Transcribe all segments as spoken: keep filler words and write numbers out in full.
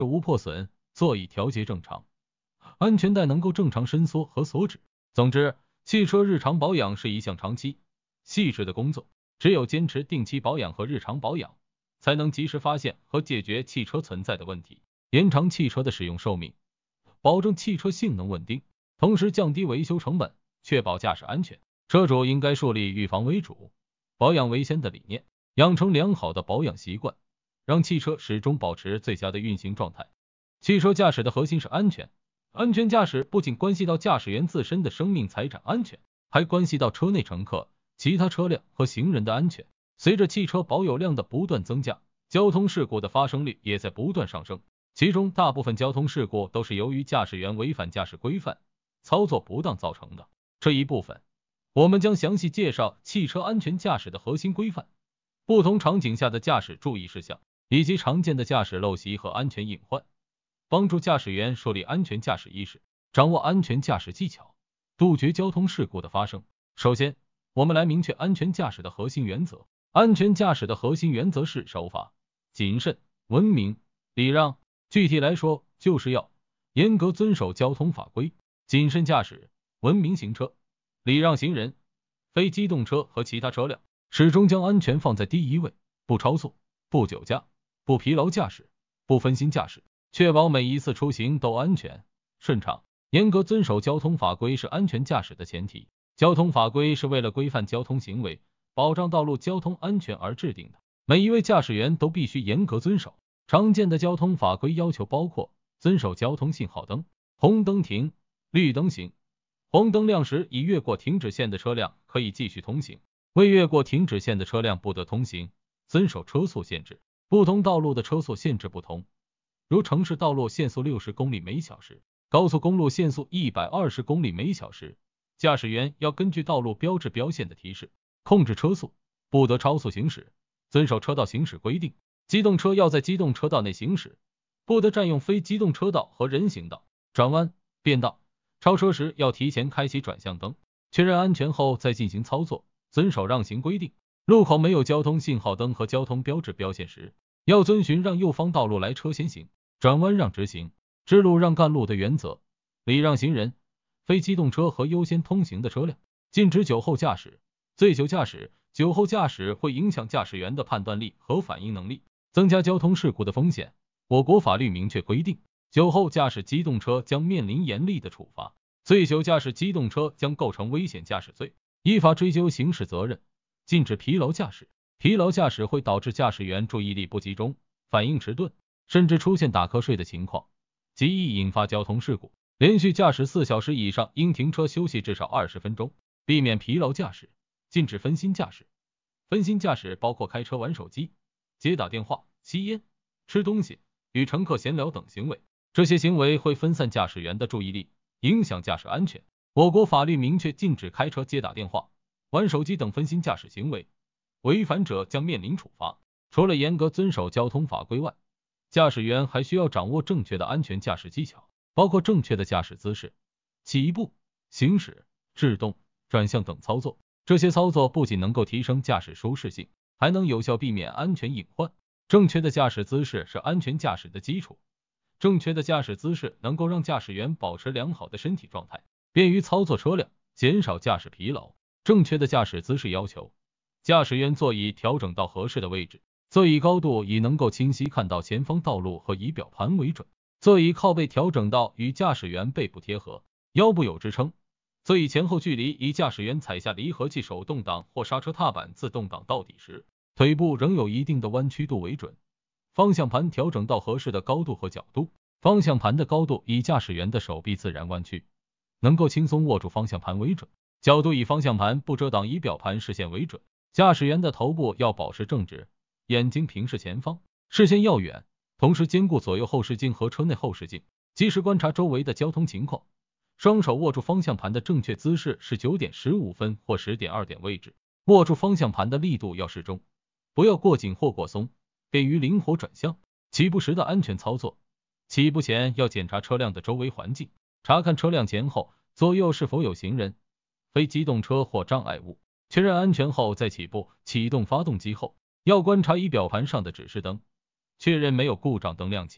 无破损，座椅调节正常，安全带能够正常伸缩和锁止。总之，汽车日常保养是一项长期、细致的工作，只有坚持定期保养和日常保养，才能及时发现和解决汽车存在的问题，延长汽车的使用寿命，保证汽车性能稳定，同时降低维修成本，确保驾驶安全。车主应该树立预防为主、保养为先的理念，养成良好的保养习惯，让汽车始终保持最佳的运行状态。汽车驾驶的核心是安全，安全驾驶不仅关系到驾驶员自身的生命财产安全，还关系到车内乘客、其他车辆和行人的安全。随着汽车保有量的不断增加，交通事故的发生率也在不断上升，其中大部分交通事故都是由于驾驶员违反驾驶规范、操作不当造成的。这一部分我们将详细介绍汽车安全驾驶的核心规范、不同场景下的驾驶注意事项，以及常见的驾驶陋习和安全隐患，帮助驾驶员树立安全驾驶意识，掌握安全驾驶技巧，杜绝交通事故的发生。首先，我们来明确安全驾驶的核心原则。安全驾驶的核心原则是守法、谨慎、文明、礼让。具体来说，就是要严格遵守交通法规，谨慎驾驶，文明行车，礼让行人、非机动车和其他车辆，始终将安全放在第一位，不超速、不酒驾、不疲劳驾驶、不分心驾驶，确保每一次出行都安全顺畅。严格遵守交通法规是安全驾驶的前提。交通法规是为了规范交通行为，保障道路交通安全而制定的，每一位驾驶员都必须严格遵守。常见的交通法规要求包括遵守交通信号灯，红灯停，绿灯行，黄灯亮时已越过停止线的车辆可以继续通行，未越过停止线的车辆不得通行。遵守车速限制，不同道路的车速限制不同，如城市道路限速六十公里每小时，高速公路限速一百二十公里每小时。驾驶员要根据道路标志标线的提示控制车速，不得超速行驶，遵守车道行驶规定。机动车要在机动车道内行驶，不得占用非机动车道和人行道。转弯、变道、超车时要提前开启转向灯，确认安全后再进行操作，遵守让行规定。路口没有交通信号灯和交通标志标线时，要遵循让右方道路来车先行，转弯让直行，支路让干路的原则，礼让行人、非机动车和优先通行的车辆，禁止酒后驾驶。醉酒驾驶、酒后驾驶会影响驾驶员的判断力和反应能力，增加交通事故的风险。我国法律明确规定，酒后驾驶机动车将面临严厉的处罚，醉酒驾驶机动车将构成危险驾驶罪，依法追究刑事责任。禁止疲劳驾驶，疲劳驾驶会导致驾驶员注意力不集中、反应迟钝，甚至出现打瞌睡的情况，极易引发交通事故。连续驾驶四小时以上应停车休息至少二十分钟，避免疲劳驾驶。禁止分心驾驶，分心驾驶包括开车玩手机、接打电话、吸烟、吃东西、与乘客闲聊等行为，这些行为会分散驾驶员的注意力，影响驾驶安全。我国法律明确禁止开车、接打电话、玩手机等分心驾驶行为，违反者将面临处罚。除了严格遵守交通法规外，驾驶员还需要掌握正确的安全驾驶技巧，包括正确的驾驶姿势、起步、行驶、制动、转向等操作。这些操作不仅能够提升驾驶舒适性，还能有效避免安全隐患。正确的驾驶姿势是安全驾驶的基础，正确的驾驶姿势能够让驾驶员保持良好的身体状态，便于操作车辆，减少驾驶疲劳。正确的驾驶姿势要求驾驶员座椅调整到合适的位置，座椅高度以能够清晰看到前方道路和仪表盘为准，座椅靠背调整到与驾驶员背部贴合，腰部有支撑。座椅前后距离以驾驶员踩下离合器手动挡或刹车踏板自动挡到底时，腿部仍有一定的弯曲度为准。方向盘调整到合适的高度和角度，方向盘的高度以驾驶员的手臂自然弯曲，能够轻松握住方向盘为准。角度以方向盘不遮挡仪表盘视线为准。驾驶员的头部要保持正直，眼睛平视前方，视线要远，同时兼顾左右后视镜和车内后视镜，及时观察周围的交通情况。双手握住方向盘的正确姿势是九点十五分或十点二点位置，握住方向盘的力度要适中，不要过紧或过松，便于灵活转向。起步时的安全操作，起步前要检查车辆的周围环境，查看车辆前后左右是否有行人、非机动车或障碍物，确认安全后再起步。启动发动机后，要观察仪表盘上的指示灯，确认没有故障灯亮起，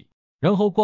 然后挂